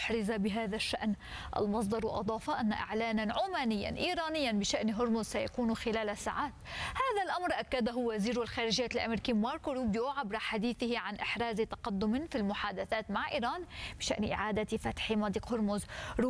محرزة بهذا الشأن. المصدر أضاف أن إعلانا عمانيا إيرانيا بشأن هرمز سيكون خلال ساعات. هذا الأمر أكده وزير الخارجية الأمريكي ماركو روبيو عبر حديثه عن إحراز تقدم في المحادثات مع إيران بشأن إعادة فتح مضيق هرمز.